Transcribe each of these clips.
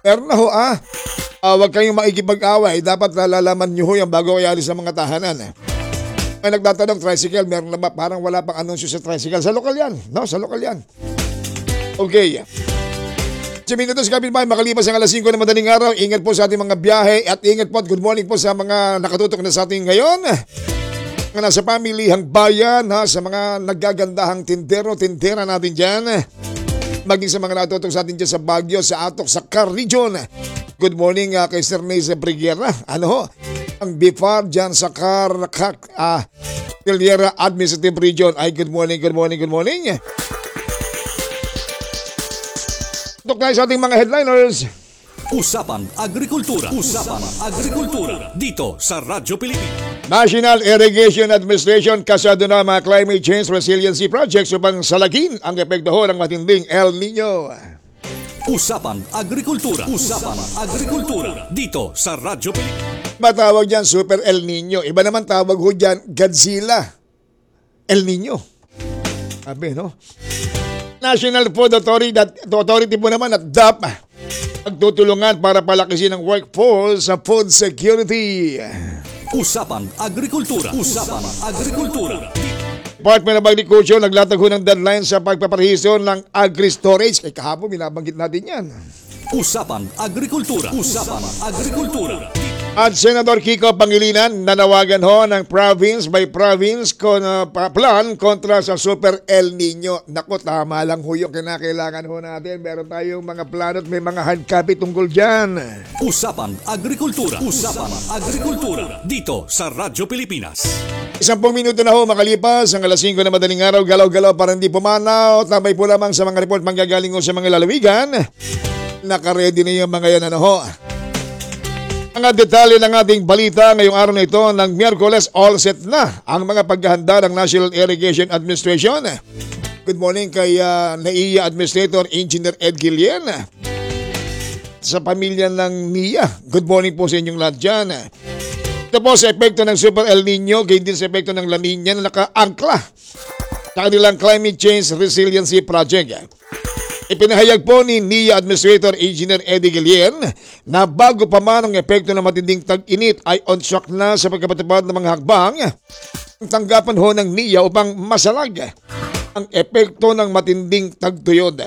Pero na ho huwag kayong makikipag-away. Dapat nalalaman nyo ho yan bago kayo alis sa mga tahanan. May nagtatanong, tricycle, meron na ba? Parang wala pang anunsyo sa tricycle. Sa lokal yan. No, sa lokal yan. Okay. 10 minutos kapitbahay, makalipas ang alas 5 na madaling araw. Ingat po sa ating mga biyahe at ingat po at good morning po sa mga nakatutok na sa ating ngayon. Mga nasa pamilihang bayan, sa mga naggagandahang tindero-tindera natin dyan. Maging sa mga natutok sa atin dyan sa Baguio, sa Atok, sa Car Region. Good morning kay Sir Neyce Briguera. Ano ho? Ang BIFAR dyan sa Tiliera Administrative Region. Ay, good morning, good morning, good morning. Tok tayo sa ating mga headliners. Usapang Agrikultura. Usapang Agrikultura. Dito sa Radyo Pilipinas. National Irrigation Administration kasado na mga climate change resiliency projects upang salagin ang epekto ng matinding El Nino. Usapang Agrikultura. Usapang Agrikultura. Dito sa Radyo Pilipinas. Matawag dyan Super El Nino. Iba naman tawag ho dyan Godzilla El Nino. Sabi, no? National Food Authority po naman at DAP magtutulungan para palakisin ang workforce sa food security. Usapang Agrikultura. Usapang Agrikultura. Department of Agriculture naglatag ho ng deadline sa pagpaparehistro ng agri-storage. Kaya kahapon binabanggit natin yan. Usapang Agrikultura. Usapang Agrikultura. At Senador Kiko Pangilinan nanawagan ho ng province by province plan kontra sa Super El Nino. Naku, tama lang ho yung kinakailangan ho natin. Meron tayong mga plano at may mga handcopy tungkol dyan. Usapang Agrikultura. Usapang Agrikultura. Dito sa Radyo Pilipinas. 10 minuto na ho makalipas ang alas 5 na madaling araw. Galaw-galaw para hindi pumanaw. Tambay po lamang sa mga report manggagaling ho sa mga lalawigan. Naka-ready na yung mga yan ho. Mga detalye ng ating balita ngayong araw na ito ng Miyerkules, all set na ang mga paghahanda ng National Irrigation Administration. Good morning kay NAIA Administrator Engineer Ed Guillen. Sa pamilya ng NIA, good morning po sa inyong lahat dyan. Ito po sa epekto ng Super El Nino, gayon din sa epekto ng La Nina na nakaangkla sa kanilang Climate Change Resiliency Project. Ipinahayag po ni NIA Administrator Engineer Eddie Guillen na bago pa man ang epekto ng matinding tag-init ay on track na sa pagkapatupad ng mga hakbang ang tanggapan ho ng NIA upang masalag ang epekto ng matinding tagtuyod.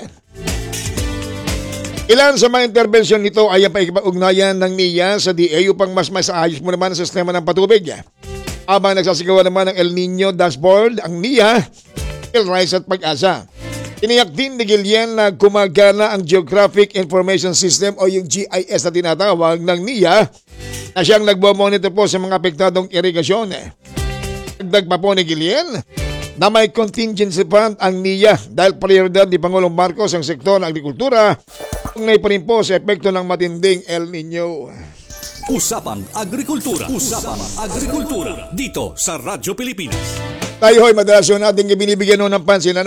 Ilan sa mga intervensyon nito ay ang paikipag-ugnayan ng NIA sa DA upang mas maayos mo naman ang sistema ng patubig. Habang nagsasigawa naman ng El Nino dashboard, ang NIA, PhilRise at Pag-asa. Iniyak din ni Guillen na gumagana ang Geographic Information System o yung GIS na tinatawag ng NIA na siyang nagbo-monitor po sa mga apektadong irigasyon. Dagdag pa po ni Guillen na may contingency fund ang NIA dahil prioridad ni Pangulong Marcos ang sektor ng agrikultura kung pa rin po sa epekto ng matinding El Nino. Usapang Agrikultura. Usapang Agrikultura. Dito sa Radyo Pilipinas. Tayo ho'y madalas natin binibigyan ng pansin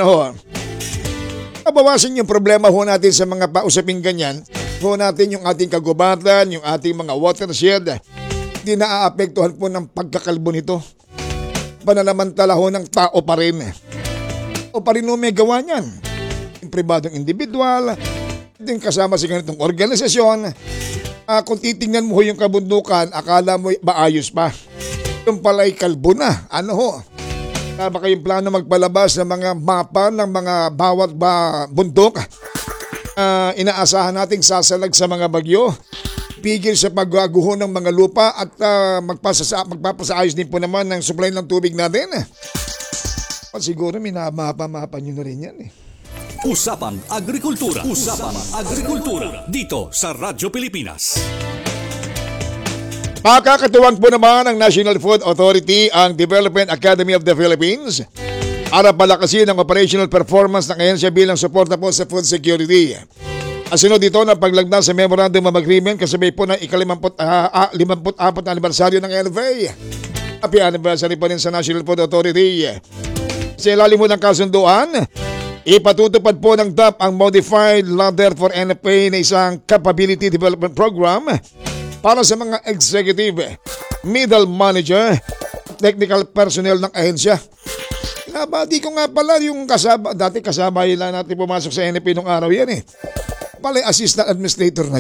Mabawasan yung problema ho natin sa mga pausaping ganyan. Ho natin yung ating kagubatan, yung ating mga watershed. Hindi naaapektuhan po ng pagkakalbo nito. Pananamantala ho ng tao pa rin. O pa rin may gawa niyan. Yung pribadong individual, din kasama sa ganitong organisasyon. Kung titingnan mo ho yung kabundukan, akala mo maayos pa. Yung pala'y kalbo na. Ano ho? Baka yung plano magpalabas ng mga mapa ng mga bawat bundok. Inaasahan nating sasalag sa mga bagyo. Pigil sa paggaguho ng mga lupa at magpapasaayos din po naman ng supply ng tubig natin. Siguro minamapa-mapa nyo na rin yan Usapang Agrikultura. Usapang Agrikultura. Dito sa Radyo Pilipinas. Makakatuwang po naman ng National Food Authority ang Development Academy of the Philippines para palakasin ang operational performance ng ahensya bilang suporta po sa food security. Asunod dito na paglagda sa Memorandum of Agreement kasabay po ng ika-54 anibersaryo ng NFA. Happy anniversary po rin sa National Food Authority. Sa ilalim mo ng kasunduan, ipatutupad po ng DAP ang Modified Ladder for NFA na isang Capability Development Program para sa mga executive, middle manager, technical personnel ng ahensya. Nabati ko nga pala yung dati kasama yun lang natin pumasok sa NFA nung araw yan Pala'y assistant administrator na